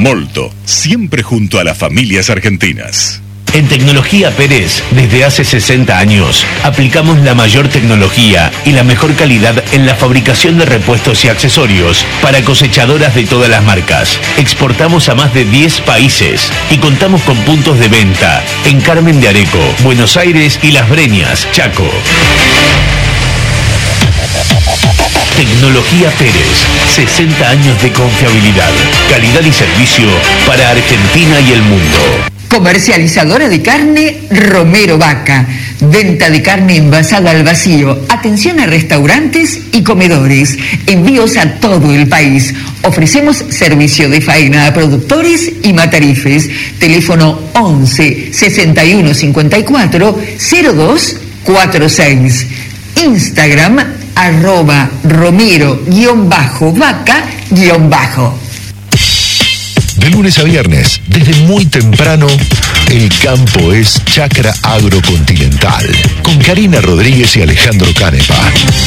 Molto, siempre junto a las familias argentinas. En Tecnología Pérez, desde hace 60 años, aplicamos la mayor tecnología y la mejor calidad en la fabricación de repuestos y accesorios para cosechadoras de todas las marcas. Exportamos a más de 10 países y contamos con puntos de venta en Carmen de Areco, Buenos Aires y Las Breñas, Chaco. Tecnología Pérez, 60 años de confiabilidad, calidad y servicio para Argentina y el mundo. Comercializadora de carne Romero Vaca. Venta de carne envasada al vacío. Atención a restaurantes y comedores. Envíos a todo el país. Ofrecemos servicio de faena a productores y matarifes. Teléfono 11 61 54 02 46. Instagram @Romero_Vaca_. De lunes a viernes, desde muy temprano, el campo es Chacra Agrocontinental, con Karina Rodríguez y Alejandro Canepa.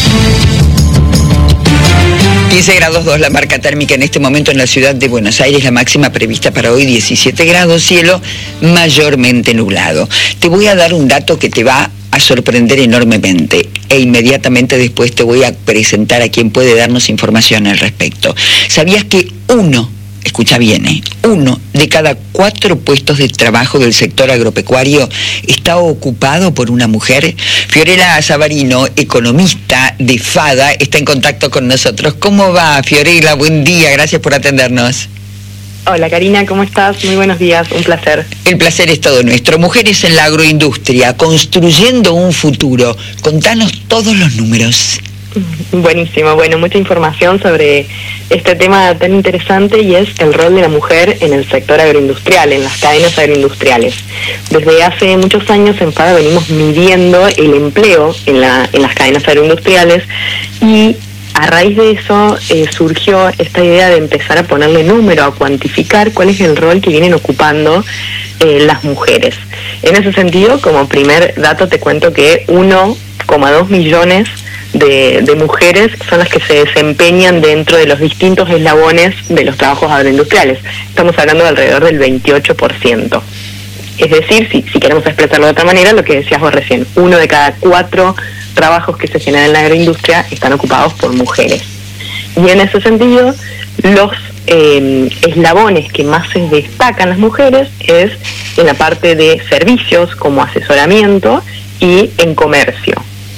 15 grados 2 la marca térmica en este momento en la ciudad de Buenos Aires, la máxima prevista para hoy 17 grados, cielo mayormente nublado. Te voy a dar un dato que te va a sorprender enormemente e inmediatamente después te voy a presentar a quien puede darnos información al respecto. ¿Sabías que escucha bien, 1 de cada 4 puestos de trabajo del sector agropecuario está ocupado por una mujer? Fiorella Savarino, economista de FADA, está en contacto con nosotros. ¿Cómo va, Fiorella? Buen día, gracias por atendernos. Hola Karina, ¿cómo estás? Muy buenos días, un placer. El placer es todo nuestro. Mujeres en la agroindustria, construyendo un futuro. Contanos todos los números. Buenísimo, bueno, mucha información sobre este tema tan interesante y es el rol de la mujer en el sector agroindustrial, en las cadenas agroindustriales. Desde hace muchos años en FADA venimos midiendo el empleo en las cadenas agroindustriales y a raíz de eso surgió esta idea de empezar a ponerle número, a cuantificar cuál es el rol que vienen ocupando las mujeres. En ese sentido, como primer dato te cuento que 1,2 millones de mujeres son las que se desempeñan dentro de los distintos eslabones de los trabajos agroindustriales. Estamos hablando de alrededor del 28%. Es decir, si queremos expresarlo de otra manera, lo que decías vos recién, 1 de cada 4 trabajos que se generan en la agroindustria están ocupados por mujeres. Y en ese sentido, los eslabones que más se destacan las mujeres es en la parte de servicios como asesoramiento y en comercio.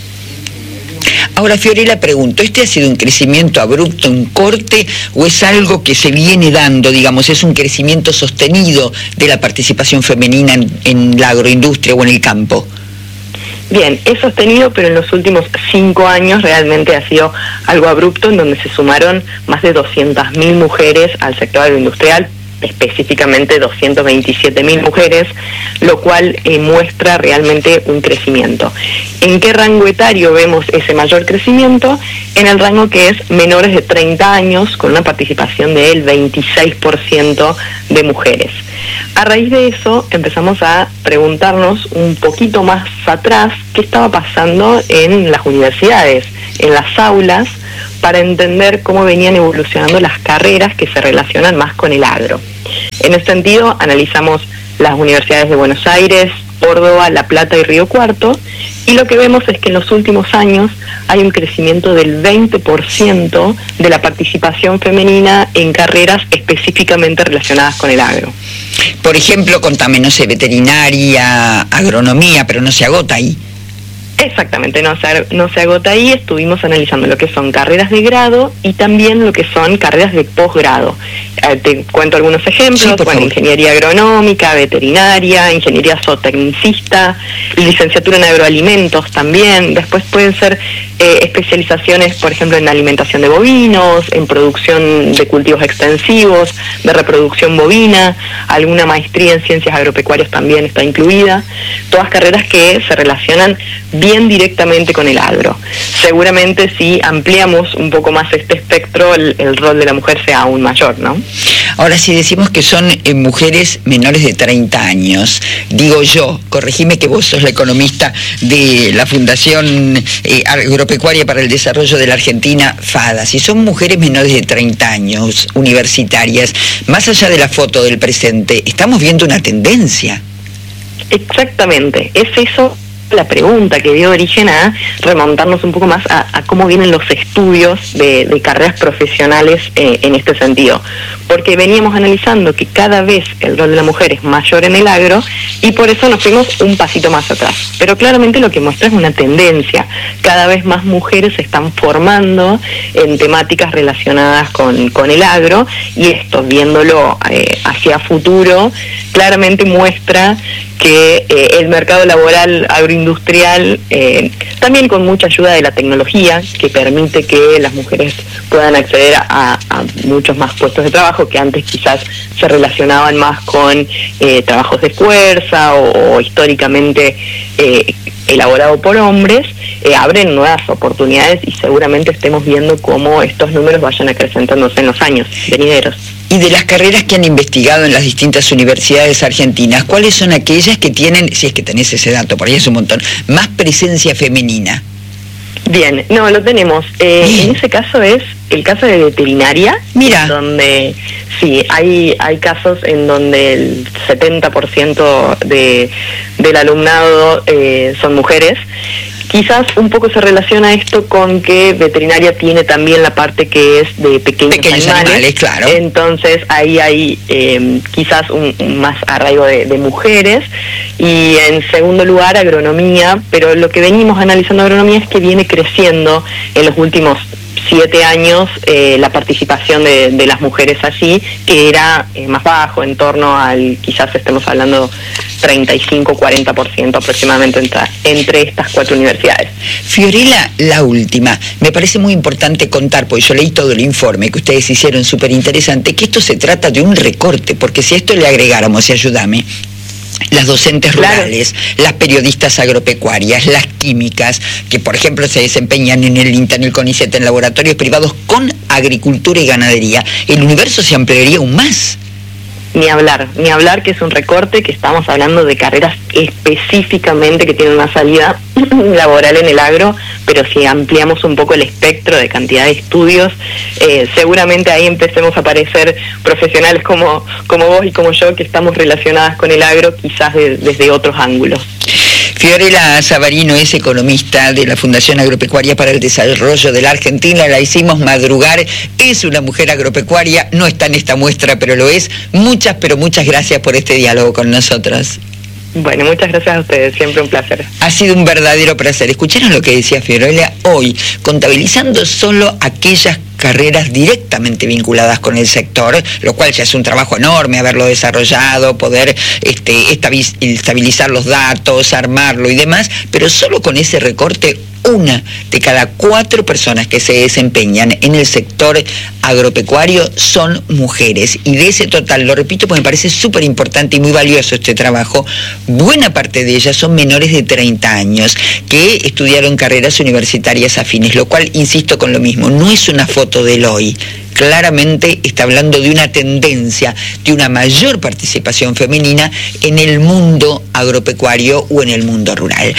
Ahora, Fiorella, pregunto, ¿este ha sido un crecimiento abrupto, un corte, o es algo que se viene dando, digamos, es un crecimiento sostenido de la participación femenina en la agroindustria o en el campo? Bien, es sostenido, pero en los últimos 5 años realmente ha sido algo abrupto, en donde se sumaron más de 200.000 mujeres al sector agroindustrial, específicamente 227.000 mujeres, lo cual muestra realmente un crecimiento. ¿En qué rango etario vemos ese mayor crecimiento? En el rango que es menores de 30 años, con una participación del 26% de mujeres. A raíz de eso empezamos a preguntarnos un poquito más atrás qué estaba pasando en las universidades, en las aulas, para entender cómo venían evolucionando las carreras que se relacionan más con el agro. En ese sentido, analizamos las universidades de Buenos Aires, Córdoba, La Plata y Río Cuarto, y lo que vemos es que en los últimos años hay un crecimiento del 20% de la participación femenina en carreras específicamente relacionadas con el agro. Por ejemplo, contame, no sé, veterinaria, agronomía, pero no se agota ahí. Exactamente, no se agota ahí. Estuvimos analizando lo que son carreras de grado y también lo que son carreras de posgrado. Te cuento algunos ejemplos. Sí, bueno, ingeniería agronómica, veterinaria, ingeniería zootecnicista, licenciatura en agroalimentos también. Después pueden ser especializaciones, por ejemplo, en alimentación de bovinos, en producción de cultivos extensivos, de reproducción bovina, alguna maestría en ciencias agropecuarias también está incluida. Todas carreras que se relacionan bien directamente con el agro. Seguramente si ampliamos un poco más este espectro, el rol de la mujer sea aún mayor, ¿no? Ahora, si decimos que son mujeres menores de 30 años, digo yo, corregime que vos sos la economista de la Fundación Agropecuaria para el Desarrollo de la Argentina, FADA, si son mujeres menores de 30 años, universitarias, más allá de la foto del presente, estamos viendo una tendencia. Exactamente, es eso la pregunta que dio origen a remontarnos un poco más a cómo vienen los estudios de carreras profesionales en este sentido, porque veníamos analizando que cada vez el rol de la mujer es mayor en el agro y por eso nos fuimos un pasito más atrás, pero claramente lo que muestra es una tendencia, cada vez más mujeres se están formando en temáticas relacionadas con el agro, y esto, viéndolo hacia futuro, claramente muestra que el mercado laboral agroindustrial, también con mucha ayuda de la tecnología, que permite que las mujeres puedan acceder a muchos más puestos de trabajo que antes quizás se relacionaban más con trabajos de fuerza o históricamente elaborado por hombres, abren nuevas oportunidades y seguramente estemos viendo cómo estos números vayan acrecentándose en los años venideros. Y de las carreras que han investigado en las distintas universidades argentinas, ¿cuáles son aquellas que tienen, si es que tenés ese dato, por ahí es un montón, más presencia femenina? Bien, no, lo tenemos. En ese caso es el caso de veterinaria. Mira. Donde, sí, hay casos en donde el 70% del alumnado son mujeres. Quizás un poco se relaciona esto con que veterinaria tiene también la parte que es de pequeños animales, claro. Entonces ahí hay quizás un más arraigo de mujeres. Y en segundo lugar, agronomía, pero lo que venimos analizando agronomía es que viene creciendo en los últimos 7 años la participación de las mujeres allí, que era más bajo, en torno al, quizás estemos hablando 35-40% aproximadamente entre estas 4 universidades. Fiorella, la última, me parece muy importante contar, porque yo leí todo el informe que ustedes hicieron, súper interesante, que esto se trata de un recorte, porque si a esto le agregáramos, y ayúdame, las docentes rurales, claro, las periodistas agropecuarias, las químicas, que por ejemplo se desempeñan en el INTA, en el CONICET, en laboratorios privados con agricultura y ganadería, el universo se ampliaría aún más. Ni hablar que es un recorte, que estamos hablando de carreras específicamente que tienen una salida laboral en el agro, pero si ampliamos un poco el espectro de cantidad de estudios, seguramente ahí empecemos a aparecer profesionales como vos y como yo, que estamos relacionadas con el agro, quizás desde otros ángulos. Fiorella Savarino es economista de la Fundación Agropecuaria para el Desarrollo de la Argentina, la hicimos madrugar, es una mujer agropecuaria, no está en esta muestra, pero lo es. Muchas, pero muchas gracias por este diálogo con nosotros. Bueno, muchas gracias a ustedes, siempre un placer. Ha sido un verdadero placer. ¿Escucharon lo que decía Fiorella hoy? Contabilizando solo aquellas carreras directamente vinculadas con el sector, lo cual ya es un trabajo enorme haberlo desarrollado, poder estabilizar los datos, armarlo y demás, pero solo con ese recorte, 1 de cada 4 personas que se desempeñan en el sector agropecuario son mujeres, y de ese total, lo repito porque me parece súper importante y muy valioso este trabajo, buena parte de ellas son menores de 30 años que estudiaron carreras universitarias afines, lo cual, insisto con lo mismo, no es una foto del hoy. Claramente está hablando de una tendencia, de una mayor participación femenina en el mundo agropecuario o en el mundo rural.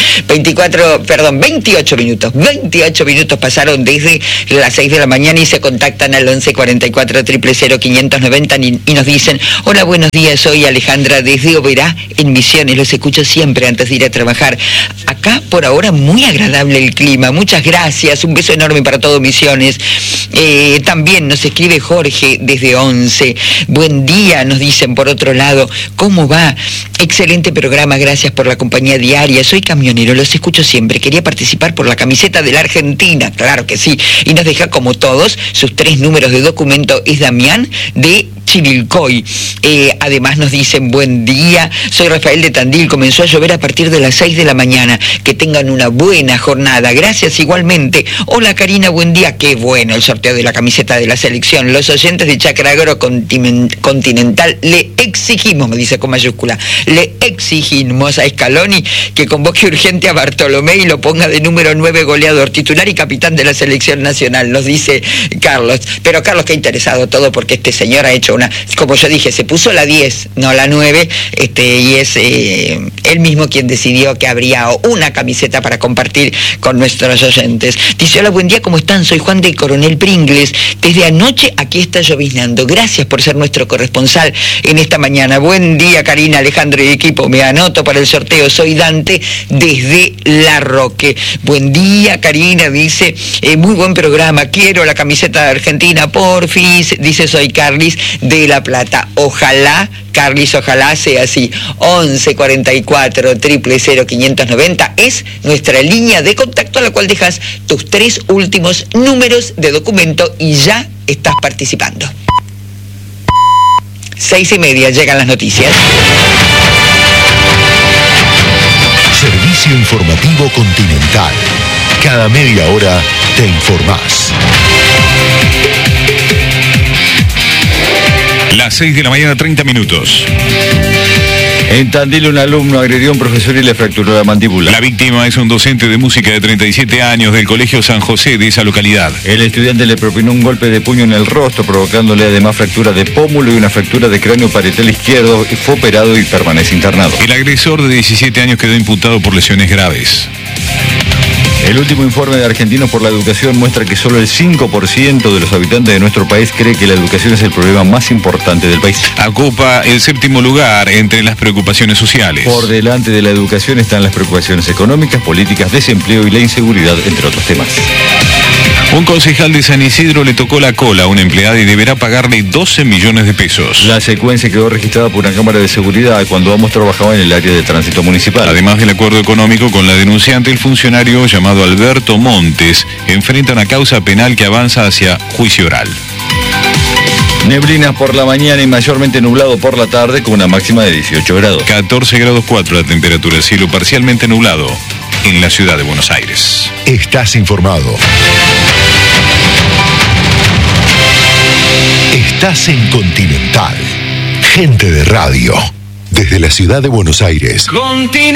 28 minutos pasaron desde las 6 de la mañana y se contactan al 11 44 000 590 y nos dicen: hola, buenos días, soy Alejandra desde Oberá, en Misiones, los escucho siempre antes de ir a trabajar. Acá por ahora muy agradable el clima, muchas gracias, un beso enorme para todo Misiones. También nos escribe Jorge desde 11, buen día, nos dicen por otro lado, ¿cómo va? Excelente programa, gracias por la compañía diaria, soy camionero, los escucho siempre, quería participar por la camiseta de la Argentina, claro que sí, y nos deja como todos sus 3 números de documento, es Damián de Chivilcoy. Además nos dicen: buen día, soy Rafael de Tandil, comenzó a llover a partir de las 6 de la mañana, que tengan una buena jornada, gracias igualmente. Hola Karina, buen día, qué bueno el sorteo de la camiseta de la selección, los oyentes de Chacra Agro Continental le exigimos, me dice con mayúscula, le exigimos a Scaloni que convoque urgente a Bartolomé y lo ponga de número 9 goleador, titular y capitán de la selección nacional, nos dice Carlos. Pero Carlos, qué interesado todo, porque este señor ha hecho puso una, como yo dije, se puso la 10, no la 9, y es él mismo quien decidió que habría una camiseta para compartir con nuestros oyentes. Dice: hola, buen día, ¿cómo están? Soy Juan de Coronel Pringles. Desde anoche aquí está lloviznando. Gracias por ser nuestro corresponsal en esta mañana. Buen día, Karina, Alejandro y equipo. Me anoto para el sorteo. Soy Dante desde La Roque. Buen día, Karina, dice, muy buen programa. Quiero la camiseta de Argentina, porfis. Dice: soy Carlis de La Plata. Ojalá, Carlis, ojalá sea así. 11 44 000 590 es nuestra línea de contacto, a la cual dejas tus 3 últimos números de documento y ya estás participando. 6:30 llegan las noticias. Servicio informativo Continental. Cada media hora te informás. Las 6 de la mañana, 30 minutos. En Tandil, un alumno agredió a un profesor y le fracturó la mandíbula. La víctima es un docente de música de 37 años del Colegio San José de esa localidad. El estudiante le propinó un golpe de puño en el rostro, provocándole además fractura de pómulo y una fractura de cráneo parietal izquierdo. Fue operado y permanece internado. El agresor de 17 años quedó imputado por lesiones graves. El último informe de Argentinos por la Educación muestra que solo el 5% de los habitantes de nuestro país cree que la educación es el problema más importante del país. Ocupa el 7º lugar entre las preocupaciones sociales. Por delante de la educación están las preocupaciones económicas, políticas, desempleo y la inseguridad, entre otros temas. Un concejal de San Isidro le tocó la cola a una empleada y deberá pagarle 12 millones de pesos. La secuencia quedó registrada por una cámara de seguridad cuando ambos trabajaban en el área de tránsito municipal. Además del acuerdo económico con la denunciante, el funcionario llamado Alberto Montes enfrenta una causa penal que avanza hacia juicio oral. Neblinas por la mañana y mayormente nublado por la tarde con una máxima de 18 grados. 14 grados 4 la temperatura, cielo parcialmente nublado en la ciudad de Buenos Aires. Estás informado. Estás en Continental. Gente de radio. Desde la ciudad de Buenos Aires.